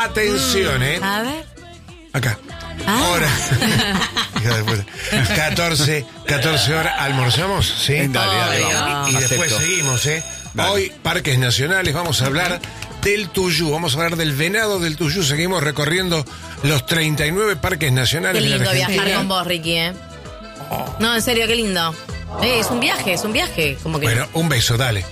Atención, A ver. Acá. Hora. 14 horas. ¿Almorzamos? Sí. Dale, vamos. Y después seguimos, Dale. Hoy, Parques Nacionales, vamos a hablar del Tuyú. Vamos a hablar del venado del Tuyú. Seguimos recorriendo los 39 parques nacionales. Qué de la lindo Argentina. viajar con vos, Ricky, No, en serio, qué lindo. Es un viaje. Como que... Bueno, un beso, dale.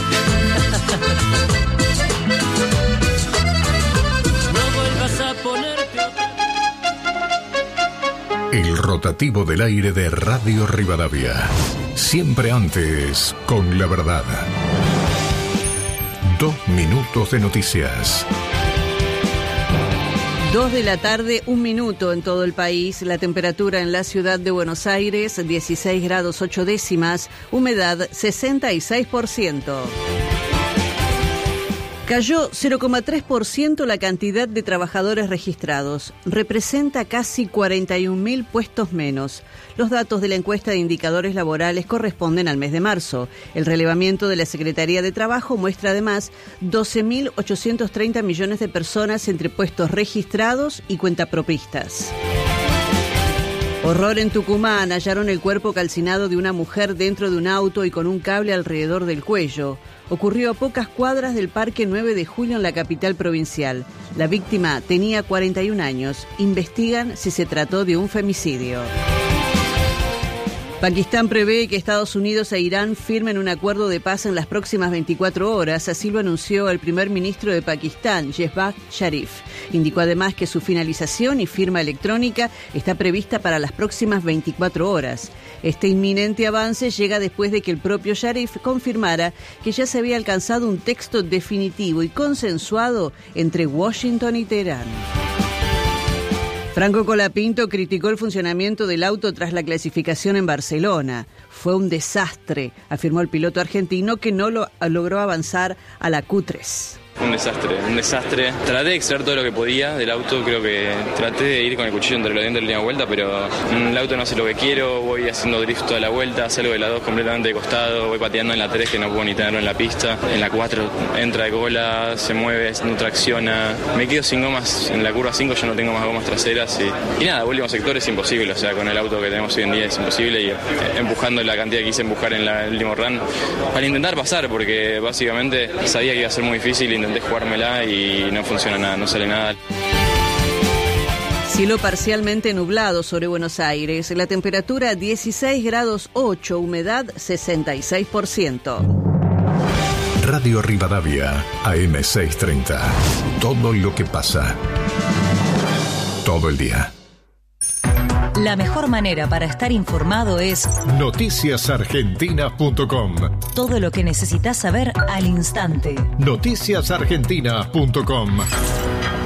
El rotativo del aire de Radio Rivadavia. Siempre antes con la verdad. 2 minutos de noticias. 2 de la tarde, 1 minuto en todo el país. La temperatura en la ciudad de Buenos Aires, 16 grados 8 décimas. Humedad, 66%. Cayó 0,3% la cantidad de trabajadores registrados. Representa casi 41.000 puestos menos. Los datos de la encuesta de indicadores laborales corresponden al mes de marzo. El relevamiento de la Secretaría de Trabajo muestra además 12.830 millones de personas entre puestos registrados y cuentapropistas. Horror en Tucumán. Hallaron el cuerpo calcinado de una mujer dentro de un auto y con un cable alrededor del cuello. Ocurrió a pocas cuadras del Parque 9 de Julio en la capital provincial. La víctima tenía 41 años. Investigan si se trató de un femicidio. Pakistán prevé que Estados Unidos e Irán firmen un acuerdo de paz en las próximas 24 horas, así lo anunció el primer ministro de Pakistán, Shehbaz Sharif. Indicó además que su finalización y firma electrónica está prevista para las próximas 24 horas. Este inminente avance llega después de que el propio Sharif confirmara que ya se había alcanzado un texto definitivo y consensuado entre Washington y Teherán. Franco Colapinto criticó el funcionamiento del auto tras la clasificación en Barcelona. Fue un desastre, afirmó el piloto argentino que no logró avanzar a la Q3. Un desastre. Traté de extraer todo lo que podía del auto, creo que traté de ir con el cuchillo entre los dientes en la última vuelta, pero el auto no hace lo que quiero, voy haciendo drift toda la vuelta, salgo de la 2 completamente de costado, voy pateando en la 3 que no puedo ni tenerlo en la pista, en la 4 entra de cola, se mueve, no tracciona, me quedo sin gomas, en la curva 5 yo no tengo más gomas traseras y nada, último sector es imposible, o sea, con el auto que tenemos hoy en día es imposible y empujando la cantidad que quise empujar en el último run, para intentar pasar, porque básicamente sabía que iba a ser muy difícil, intenté jugármela y no funciona nada, no sale nada. Cielo parcialmente nublado sobre Buenos Aires, la temperatura 16 grados 8, humedad 66%. Radio Rivadavia, AM 630. Todo lo que pasa. Todo el día. La mejor manera para estar informado es noticiasargentinas.com. Todo lo que necesitas saber al instante. Noticiasargentinas.com.